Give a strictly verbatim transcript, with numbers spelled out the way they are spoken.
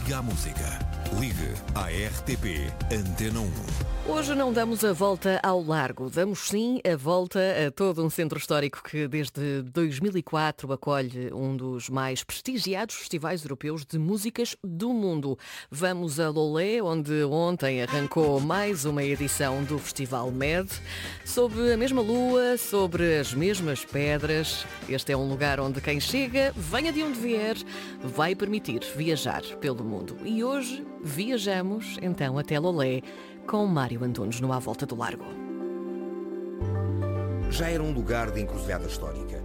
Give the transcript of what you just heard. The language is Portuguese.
Ligue à música. Ligue à R T P Antena um. Hoje não damos a volta ao largo, damos sim a volta a todo um centro histórico que desde dois mil e quatro acolhe um dos mais prestigiados festivais europeus de músicas do mundo. Vamos a Lolé, onde ontem arrancou mais uma edição do Festival Med. Sob a mesma lua, sobre as mesmas pedras, este é um lugar onde quem chega, venha de onde vier, vai permitir viajar pelo mundo. E hoje viajamos então até Lolé, com Mário Antunes no À Volta do Largo. Já era um lugar de encruzilhada histórica.